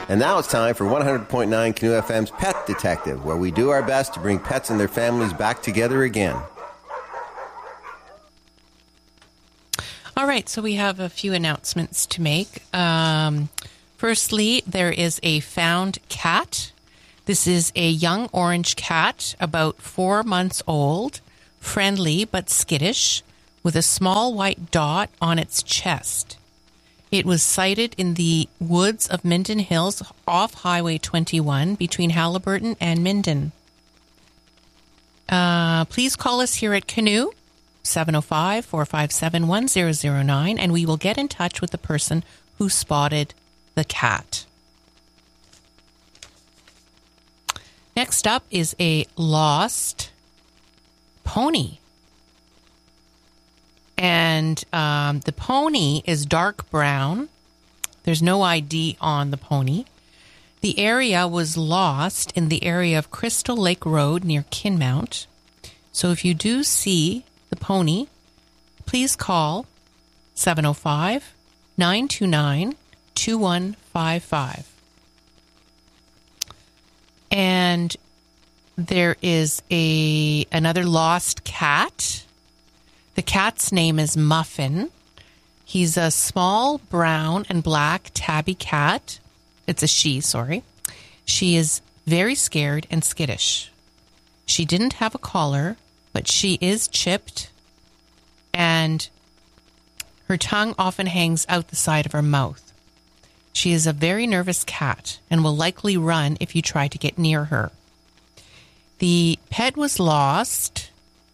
And now it's time for 100.9 Canoe FM's Pet Detective, where we do our best to bring pets and their families back together again. All right, so we have a few announcements to make. Firstly, there is a found cat. This is a young orange cat, about 4 months old, friendly but skittish, with a small white dot on its chest. It was sighted in the woods of Minden Hills off Highway 21 between Haliburton and Minden. Please call us here at Canoe, 705-457-1009, and we will get in touch with the person who spotted the cat. Next up is a lost pony. And the pony is dark brown. There's no ID on the pony. The area was lost in the area of Crystal Lake Road near Kinmount. So if you do see the pony, please call 705-929-2155. And there is another lost cat. The cat's name is Muffin. He's a small brown and black tabby cat. It's a she, sorry. She is very scared and skittish. She didn't have a collar, but she is chipped, and her tongue often hangs out the side of her mouth. She is a very nervous cat and will likely run if you try to get near her. The pet was lost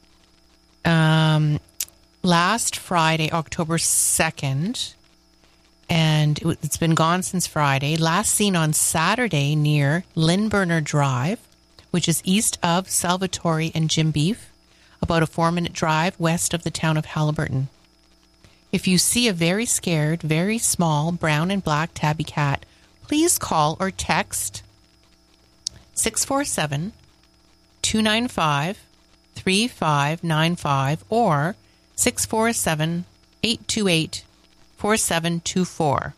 last Friday, October 2nd, and it's been gone since Friday. Last seen on Saturday near Lynburner Drive, which is east of Salvatore and Jim Beef, about a 4-minute drive west of the town of Haliburton. If you see a very scared, very small brown and black tabby cat, please call or text 647-295-3595 or 647-828-4724.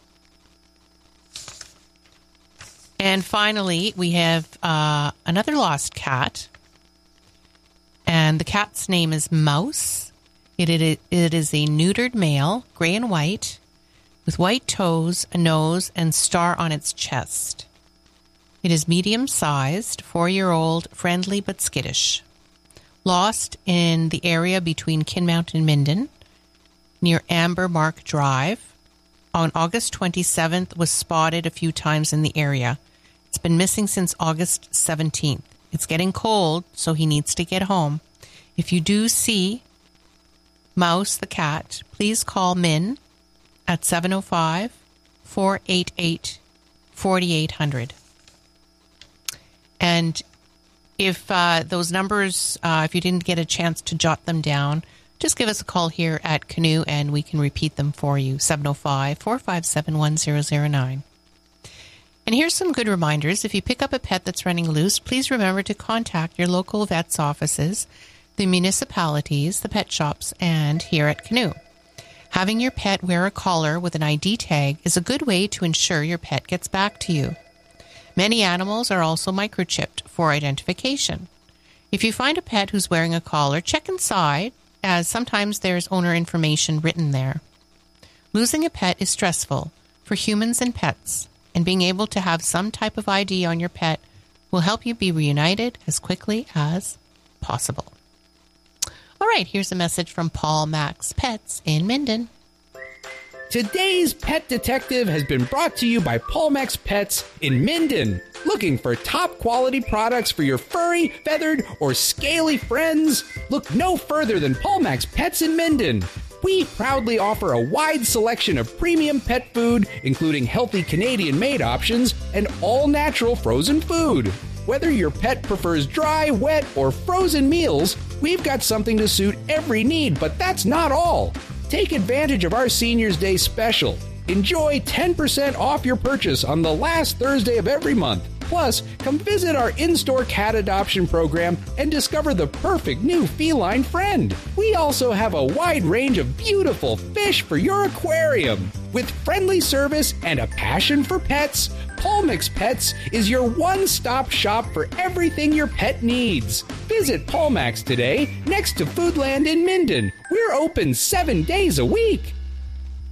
And finally, we have another lost cat. And the cat's name is Mouse. It is a neutered male, gray and white, with white toes, a nose, and star on its chest. It is medium-sized, 4-year-old, friendly but skittish. Lost in the area between Kinmount and Minden, near Amber Mark Drive. On August 27th, was spotted a few times in the area. It's been missing since August 17th. It's getting cold, so he needs to get home. If you do see Mouse the cat, please call Min at 705-488-4800. And if those numbers, if you didn't get a chance to jot them down, just give us a call here at Canoe and we can repeat them for you, 705-457-1009. And here's some good reminders. If you pick up a pet that's running loose, please remember to contact your local vet's offices, the municipalities, the pet shops, and here at Canoe. Having your pet wear a collar with an ID tag is a good way to ensure your pet gets back to you. Many animals are also microchipped for identification. If you find a pet who's wearing a collar, check inside, as sometimes there's owner information written there. Losing a pet is stressful for humans and pets, and being able to have some type of ID on your pet will help you be reunited as quickly as possible. All right, here's a message from Paul Max Pets in Minden. Today's Pet Detective has been brought to you by Paul Max Pets in Minden. Looking for top quality products for your furry, feathered, or scaly friends? Look no further than Paul Max Pets in Minden. We proudly offer a wide selection of premium pet food, including healthy Canadian-made options and all-natural frozen food. Whether your pet prefers dry, wet, or frozen meals, we've got something to suit every need, but that's not all. Take advantage of our Seniors' Day special. Enjoy 10% off your purchase on the last Thursday of every month. Plus, come visit our in-store cat adoption program and discover the perfect new feline friend. We also have a wide range of beautiful fish for your aquarium. With friendly service and a passion for pets, Paulmix Pets is your one-stop shop for everything your pet needs. Visit Paulmax today next to Foodland in Minden. We're open 7 days a week.